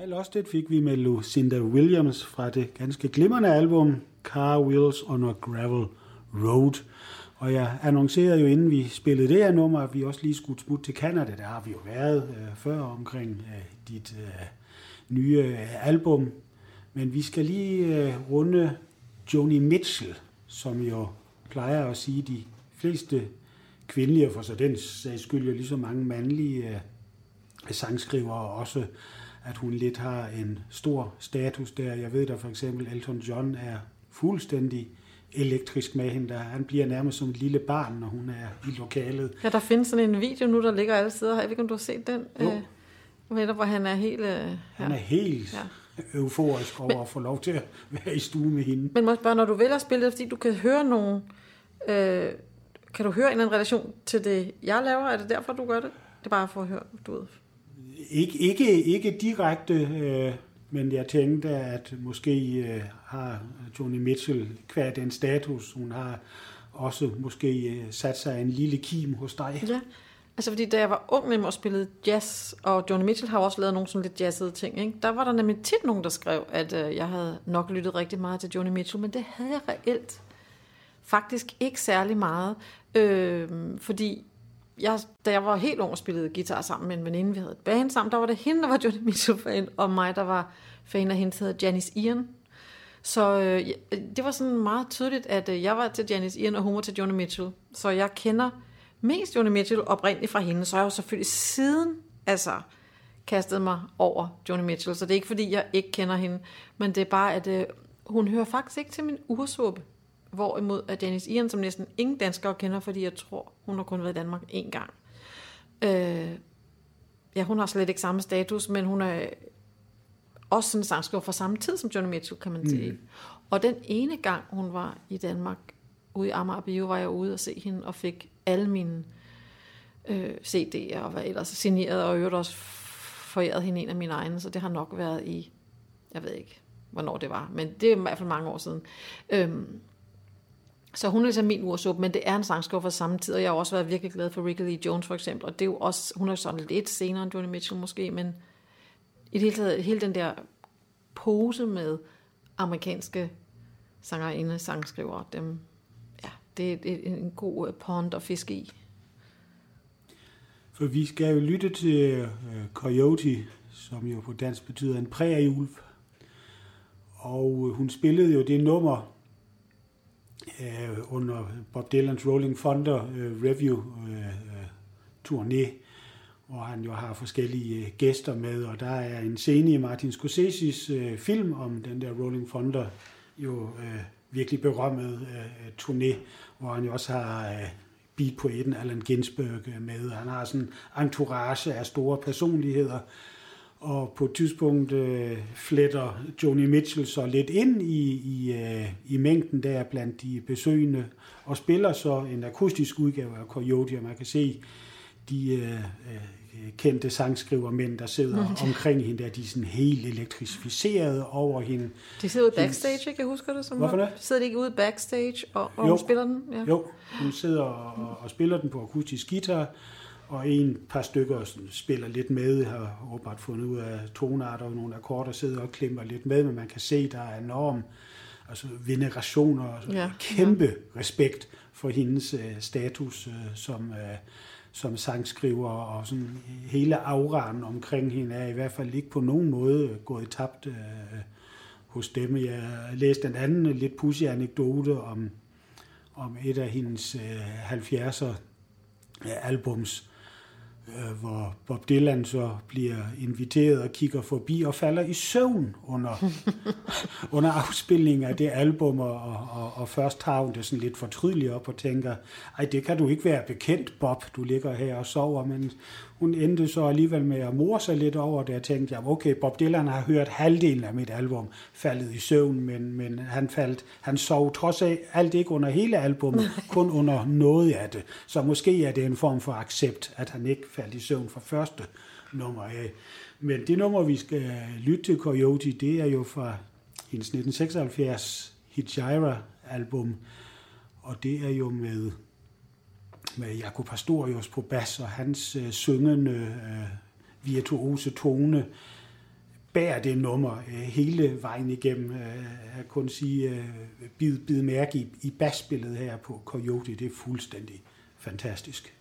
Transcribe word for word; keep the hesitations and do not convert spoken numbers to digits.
Lost It fik vi med Lucinda Williams fra det ganske glimrende album Car Wheels on a Gravel Road. Og jeg annoncerede jo, inden vi spillede det her nummer, at vi også lige skulle smutte til Canada. Der har vi jo været øh, før omkring øh, dit øh, nye øh, album. Men vi skal lige øh, runde Joni Mitchell, som jo plejer at sige, de fleste kvindelige, for så den sags skyld jo lige så mange mandlige øh, sangskrivere også, at hun lidt har en stor status der. Jeg ved, der for eksempel Elton John er fuldstændig elektrisk med hende. Der. Han bliver nærmest som et lille barn, når hun er i lokalet. Ja, der findes sådan en video nu, der ligger alle steder. Jeg ved ikke, om du har set den? Jo. Øh, hvor han er helt... Øh, han er helt ja. euforisk over men, at få lov til at være i stue med hende. Men måske bare, når du vælger at spille det, fordi du kan høre nogen... Øh, kan du høre en eller anden relation til det, jeg laver? Er det derfor, du gør det? Det er bare for at høre, du ved. Ikke, ikke, ikke direkte, øh, men jeg tænkte, at måske øh, har Joni Mitchell hver den status, hun har også måske øh, sat sig en lille kim hos dig. Ja, altså fordi da jeg var ung nemlig og spillede jazz, og Joni Mitchell har også lavet nogle sådan lidt jazzede ting, ikke? Der var der nemlig tit nogen, der skrev, at øh, jeg havde nok lyttet rigtig meget til Joni Mitchell, men det havde jeg reelt faktisk ikke særlig meget, øh, fordi Jeg, da jeg var helt ung og spillede guitar sammen med en veninde, vi havde et band sammen, der var det hende, der var Joni Mitchell-fan, og mig, der var fan af hende, der hedder Janis Ian. Så øh, det var sådan meget tydeligt, at øh, jeg var til Janis Ian, og hun var til Joni Mitchell. Så jeg kender mest Joni Mitchell oprindeligt fra hende, så jeg har jo selvfølgelig siden altså, kastet mig over Joni Mitchell. Så det er ikke, fordi jeg ikke kender hende, men det er bare, at øh, hun hører faktisk ikke til min ursuppe. Hvorimod at Janis Ian, som næsten ingen danskere kender, fordi jeg tror, hun har kun været i Danmark én gang. Øh, ja, hun har slet ikke samme status, men hun er også sådan en sangskriver fra samme tid som Joni Mitchell, kan man sige. Mm. Og den ene gang, hun var i Danmark, ude i Amager Bio, var jeg ude og se hende, og fik alle mine øh, C D'er, og var ellers signeret, og øvrigt også foræret hende en af mine egne, så det har nok været i, jeg ved ikke, hvornår det var, men det er i hvert fald mange år siden. Øh, Så hun er ligesom min ursuppe, men det er en sangskriver fra samme tid, og jeg har også været virkelig glad for Ricka Lee Jones for eksempel, og det er jo også, hun er sådan lidt senere end Joni Mitchell måske, men i det hele taget, hele den der pose med amerikanske sangerinde, sangskrivere, dem, ja, det er en god pond at fiske i. For vi skal jo lytte til uh, Coyote, som jo på dansk betyder en prærieulv, og hun spillede jo det nummer under Bob Dylans Rolling Thunder uh, Review uh, uh, turné, hvor han jo har forskellige uh, gæster med, og der er en scene i Martin Scorseses uh, film om den der Rolling Thunder, jo uh, virkelig berømmet uh, turné, hvor han jo også har uh, beatpoeten Allen Ginsberg uh, med. Han har sådan en entourage af store personligheder, og på et tidspunkt øh, fletter Joni Mitchell så lidt ind i, i, øh, i mængden der blandt de besøgende, og spiller så en akustisk udgave af Coyote, og man kan se de øh, øh, kendte sangskrivermænd, der sidder mm. omkring hende, der de er sådan helt elektrificerede over hende. De sidder ude backstage, ikke? Jeg husker det. Som Hvorfor det? Sidder de ikke ude backstage, og, og hun spiller den? Ja. Jo, hun sidder og, og spiller den på akustisk guitar, og en par stykker spiller lidt med, har åbenbart fundet ud af tonarter og nogle akkorder, sidder og klemmer lidt med, men man kan se, der er enorm altså veneration og ja, kæmpe ja. respekt for hendes uh, status uh, som, uh, som sangskriver, og sådan hele auraen omkring hende er i hvert fald ikke på nogen måde gået tabt uh, hos dem. Jeg læste en anden lidt pudsig anekdote om, om et af hendes uh, halvfjerdser albums, hvor Bob Dylan så bliver inviteret og kigger forbi og falder i søvn under, under afspilningen af det album, og, og, og først har hun det sådan lidt fortrydeligt op og tænker, ej, det kan du ikke være bekendt, Bob, du ligger her og sover, men hun endte så alligevel med at more sig lidt over det, og tænkte, ja, okay, Bob Dylan har hørt halvdelen af mit album faldet i søvn, men, men han faldt, han sov trods af alt ikke under hele albumet, kun under noget af det, så måske er det en form for accept, at han ikke faldt i søvn fra første nummer af. Men det nummer, vi skal lytte til, Coyote, det er jo fra hendes nitten seksoghalvfjerds Hijira-album, og det er jo med med Jaco Pastorius på bas, og hans øh, syngende, øh, virtuose tone bærer det nummer øh, hele vejen igennem. Øh, jeg kun sige, øh, bid, bid mærke i, i basspillet her på Coyote, det er fuldstændig fantastisk.